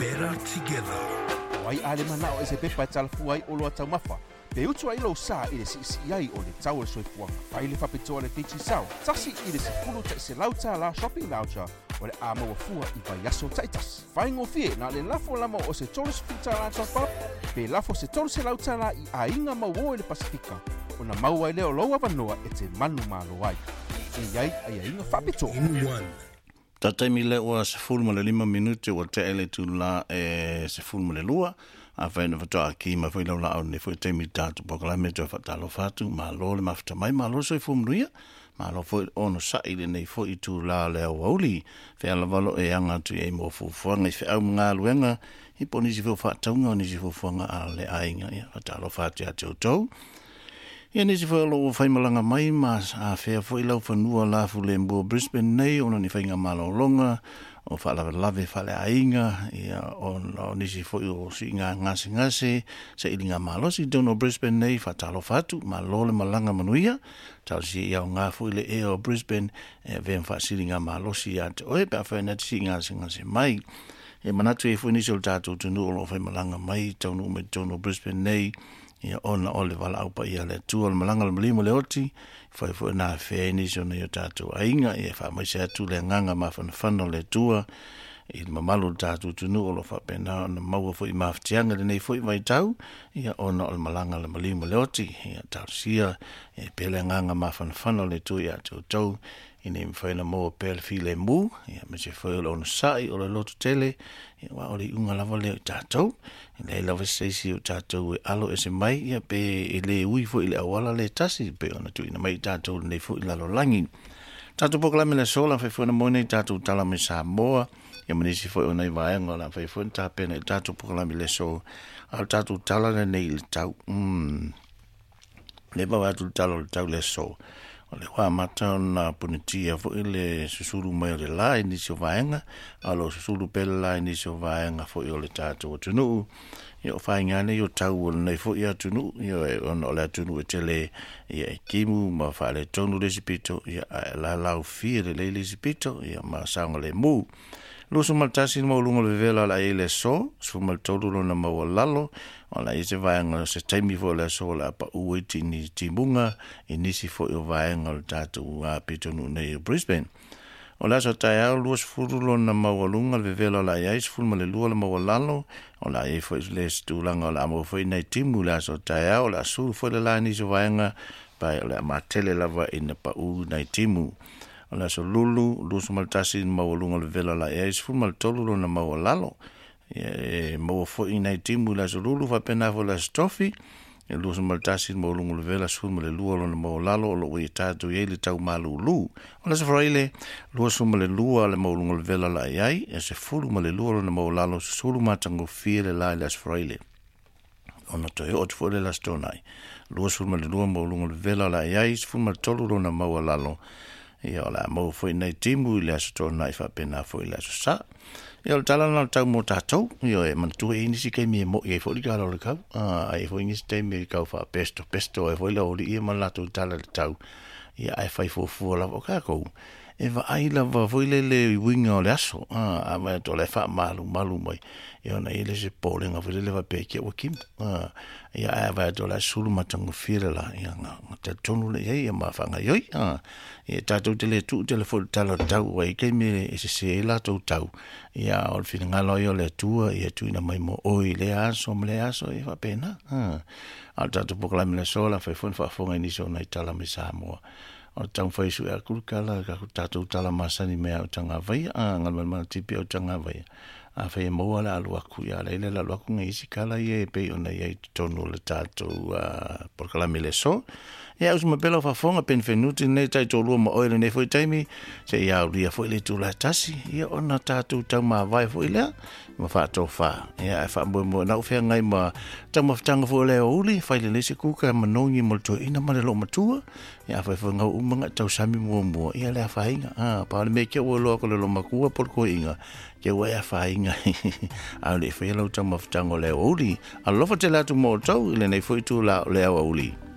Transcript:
better together. Wai ale mana o ese pepa talafu ai olo atau mafa. Pe utu ai lo sa ile si ai o le tau soifuanga. Pai le whapetoa le teiti sao. Tasi ile se fulu ta se lauta la shopping voucher o le ama wa fua I vai aso taitas. Whai ngofie na le lafo lama o se toros fita la top pe lafo se toros se lauta la I ainga mau o le Pasifika. O na mau ai leo loa vanoa e te manu malo ai. E iai ai inga whapetoa. In one. Tataimi le ua se fulu ma le 5 minute ua te ele tu la se fulu ma le lua. A whaina whatoa ki ma whaila la au ne whai teimi tātu pokalame tu a whatalo whatu ma lo le mawhata mai ma lo soi fumunuia ma lo whai ono sai le nei whai tu la leo wauli whai ala walo e anga tu e mo fufuanga I whai au mga luenga I po nisi whai whataunga o nisi fufuanga a le ainga ia whatalo whatu a tau ia nisi whai alo whai malanga mai ma a whai whai lau whanua la fu le mbua Brisbane nei ono ni whai ngā malo longa o whaalawe lawe whale ainga ia o nisi fo o si ngā ngase se ili ngā malosi dono Brisbane nei whatalo whatu ma lole malanga manuia tau si ia o ngā fo ile e o Brisbane veen whaasiri ngā malosi a te oe pia whaenati si ngase mai e manatu e fo nisi o tātou tunu o whai malanga mai taunu me dono Brisbane nei ia ona ole wala aupa ia le tua le malanga le malimo le oti fai fo na fe ni so na tātou ainga e fa mai se atu le nganga ma whana le tua I mamalu tātou tunu o lo whapena na maua fo I mawhatianga le nei fo I vai tau ia ona ole malanga le malimo le oti ia tausia e pele nganga ma whana le tua ia tau I nei mwhaina mo pele file mu ia me se whai o na sai o le loto tele ia wa ole unga lava leo tātou le lava seisi o tātou e alo e se mai ia pe e le ui fo I le awala le tasi pe ona tu ina mai tātou nei fo I lalo langi tātou pokalame le sola fai fo na moine tātou tala me Samoa ia manisi fo ona I vaenga la fai fo na tāpena tātou pokalame le so au tātou tala le nei le tau le bawa tātou tala le tau le so o le hoa mata na punitia fo I le susuru mai o le la inisi o vaenga alo susuru pele la inisi o vaenga fo I o le tātou o tunu ia o whaingane I o tau o nei fo I a tunu ia o le tunu e tele ia e kimu ma wha le tonu lesipito ia la lau fia le lesipito ia ma saunga le mu lusu maltasi mo lungo le vela la ele so su maltolu na mo lalo ona ise vaenga se taimi fo le so la pa uiti ni timunga inisi fo I vaenga le tatu a pitonu nei Brisbane ola so taia luas furulo na mo lunga le vela la is ful ma le lua le mo lalo ona e fo le stulanga la mo fo nei timu la so taia ola su fo le la ni so vaenga pa le matele lava in pa u nei timu Ola so lulu maltasi mawalunga le vela la e is fumal tolu na mawalalo e mawa fo ina timu la so lulu fa pena fo la stofi e lusu maltasi mawalunga le vela so le lua na mawalalo lo we tatu ye le tau malulu ola so fraile lusu le lua le mawalunga le vela la ai e se fulu le lua na mawalalo so sulu matango fie le la las fraile ona to e ot fo le la stonai lusu le lua mawalunga le vela la ai is fumal tolu na mawalalo ia la mo foi nei timu le aso na fa pena foi le aso sa ia o tala na tau mo tatou ia e man tu e ni sike mi mo e foi ka lo ka ai foi ni ste mi ka fa pesto e foi lo li ia man la tu tala tau ia ai fai fo la ka ko e va ai la va foi le winga o le aso a ma to le fa malu mai ia na ile se polenga foi le va pe ke o kim ia ai va to la sulu matango fira la ia nga te tonu le ia ma fa nga yoi e tatu tele tu telefon talo tau wai ke me se la to tau ia o fin nga lo yo le tu ia tu ina mai mo oi le aso e va pena al tatu poklame le sola fa fon fa fonga ni so na tala me Samoa o tau fai su e kulkala ka tatu tala masani me au tanga vai ngal mal tipi au tanga vai a fai mo ala aluaku ia le la aluaku ngai sikala ia pe ona ia tonu le tatu poklame le so ia us mapelo fa fonga pen fenuti nei tai tolu mo oile nei foi taimi se ia ria foi le tu la tasi ia ona tatu tau ma vai foi le ma fa to fa ia fa mo na fe ngai ma tau ma tanga fo le uli fai le se kuka manongi mo to ina ma le lo matua ia fa fa ngau umanga tau sami mo ia le fa inga pa le me ke wo lo ko le lo makua por ko inga ke wa ia fa inga a le fe lo tau ma tanga le uli a lo fa te la tu mo tau le nei foi tu la le uli